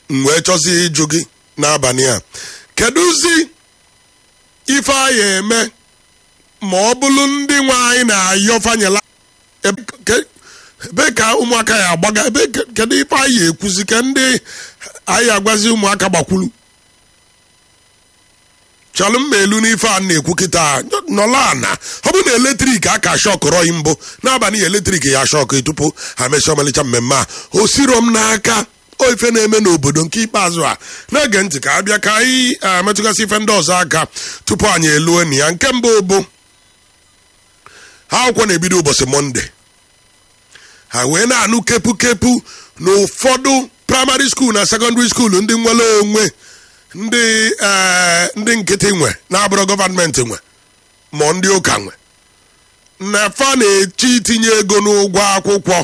wee chọzi ịjụ gị n'abalị a kedụzi ife anyị eme ma ọ bụrụ ndị nwe anyị na-ayọ fanyela ebe ka ụmụaka ya agbaga ebe kedu ife anyị ekwuzi ka ndị anyị agwazi ụmụaka gbakwulu chalụ mma elu n'ife a na-ekwu kịta nọla ana ọ bụ na eletrik aka shọkụrọ yi mbụ n'abalị eletrik ya shọkụ tupu ha mesịa ọmalịcha mmemme a o siro m n'aka ife na-eme n'obodo nke ikpeazụ a na-ege ntị ka abịa ka anyị metụgasị ife ndị ọzọ aka tupu anyị eluo enyi ya nke mbụ bụ ha akwụkwọ na-ebido ụbọchị Mọnde ha wee na-anụ kepu na ụfọdụ praịmarị skuul na sekọndịrị skuul ndị nwere onwe ndị nkịtị nwe na-abụrụ gọvanmenti nwe ma ndị ụka nwe na fa na-eche itinye ego n'ụgwọ akwụkwọ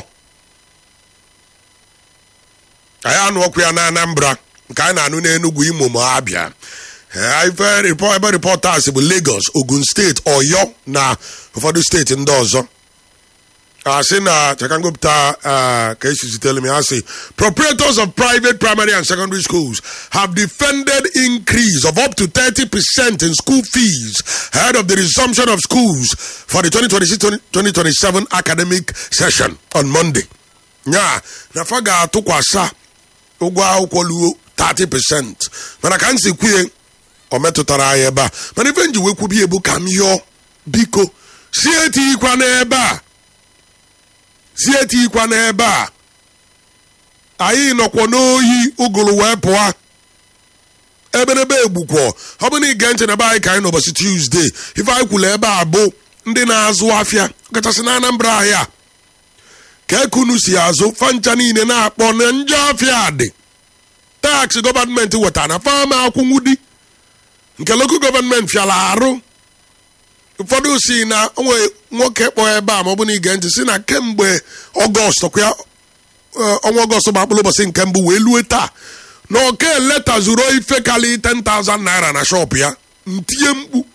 anyị anụ ọkụ ya na Anambra nke anyị na-anụ n'Enugu Imo ma Abịa ebe rịpọtas bụ Lagos Ogun steeti Ọyọ na ụfọdụ steeti ndị ọzọ asị na chakangopụta ka esi zitere m ya sị proprietors of private primary and secondary schools have defended increase of up to 30% in school fees ahead of the resumption of schools for the 2026-2027 academic session on Monday. Na fa ga-atụkwasa ụgwọ akwụkwọ luo 30%. Mana ka nsi kwuye o metụtara anyị ebe a. Mana ife nji wekwubi ebu ka m yọọ biko si etikwa n'ebe a. Si etikwa n'ebe a. Anyị nọkwa n'oyi ụgụrụ wee pụọ. Ebenebe egbukwo. Ọ bụ na ige ntị na be anyị ka anyị n'ụbọchị Tuesday. Ife anyị kwuru ebe a bụ ndị na-azụ afịa kachasị na Anambra ahịa. Ka ekunu si azụ fancha niile na-akpọ na njọ afịa dị. Tax gọọmenti weta na fama akwụnwudi nke local gọọmenti fiala arụ. Ụfọdụ si na onwe nwoke kpọọ ebe a ma ọ bụ na ige ntị si na kemgbe Ọgọst ọnwa Ọgọst bụ akpụrụ ụbọchị nke mbụ wee lue taa na oke leta zuru ife kali 10,000 naira na shop ya ntinye mkpu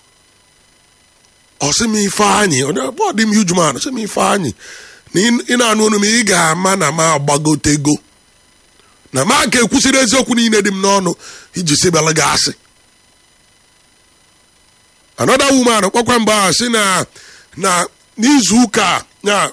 ọsịm Ifeanyị ọ dị m huge man ọsịm Ifeanyị na ị na-anụ ọnụ m ị ga-ama na m agbagotego na m aka ekwusịrị eziokwu niile dị m n'ọnụ iji sibala gị asị. Another woman kpọkwa mgbe ahụ si na n'izuụka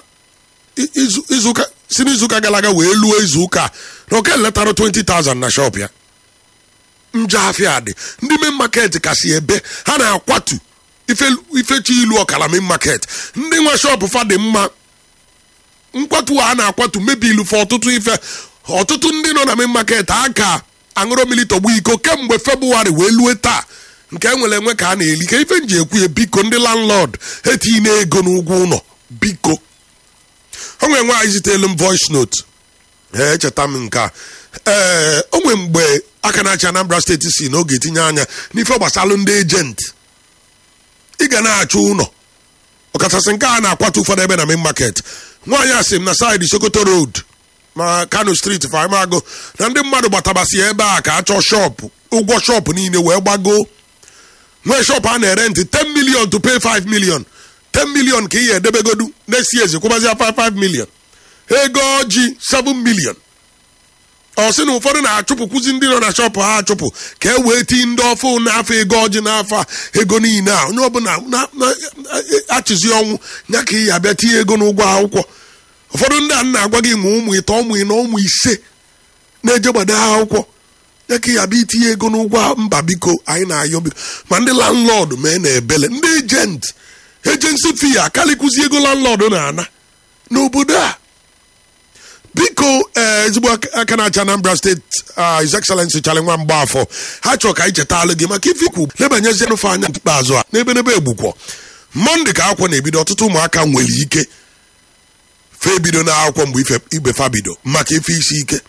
si n'izuụka gara aga wee luo izuụka na oke letara 20,000 na shop ya. Njọ afịa dị ndị main market kasị ebe ha na-akwatu ifechi ilu ọkala main market ndị nwe shop fa dị mma nkwatu a na-akwatu mebi ilu fa ọtụtụ ndị nọ na main market aka aṅụrụ mmiri tọgbu iko kemgbe Febụwarị wee lue taa nke enwere enwe ka a na-eli ka ife nji ekwu ya biko ndị landlord etinye n'ego n'ụgwọ ụlọ biko. Onwe nwaanyị zitelu m voice note echeta m nke onwe mgbe aka na-achị Anambra steeti si na oge etinye anya n'ife gbasalụ ndị ejenti ị ga na-achụ ụlọ ọkachasị nke a na-akwatu ụfọdụ ebe na main market. Nwaanyị asị m na side Sokoto road ma Kano street Famago na ndị mmadụ gbatabasị ebe a ka achọ shọpụ ụgwọ shọpụ niile wee gbago nwee shọpụ a na-ere ntị 10 million to pay 5 million 10 million ka ị ya edebegodu na-esi ezi kwụbazia 5 million ego ọjị 7 million. Ọ sị na ụfọdụ na-achụpụkwụzi ndị nọ na shọpụ ha achụpụ ka e wee tii ndị ọfụ n'afọ ego ọjị n'afọ ego niile a onye ọbụla achịzi ọnwụ ya ka ị ya bịa tinye ego n'ụgwọ akwụkwọ. Ụfọdụ ndị a na-agwa gị nwe ụmụ ịtọ ụmụ ịnọ ụmụ ise na-eje gbado akwụkwọ ya ka ị ya bịa itinye ego n'ụgwọ mba biko anyị na-ayọ biko ma ndị landlord mee na-ebele ndị ejensi fee akarịkụzi ego landlord na-ana n'obodo a biko. Ezigbo aka na-acha Anambra steeti His Excellency Charlie Nwa Mgbafọ ha chọrọ ka anyị chetalụ gị maka ife ikwu lebanyezie n'ofe anya ikpeazụ a n'ebenebe egbukwo Mọnde ka akwụkwọ na-ebido ọtụtụ ụmụaka nwere ike fe ebido na akwụkwọ mgbe igbe fa bido maka ife isi ike.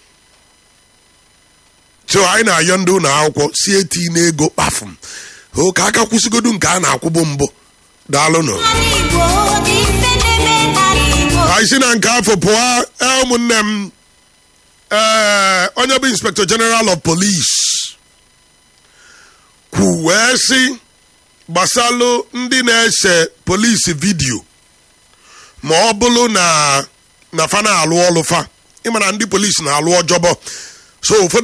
So anyị na-ayọ ndị ụlọ akwụkwọ si eti n'ego kpafum ka aka kwụsịgodu nke a na-akwụbụ mbụ daalụnụ. anyị si na nke afọ pụọ ụmụnne m onye bụ Inspector General of Police kwu wee sị gbasalụ ndị na-ese polisi vidiyo ma ọ bụrụ na fa na-alụ ọlụ fa ịma na ndị polisi na-alụ ọjọbọ so ụfọdụ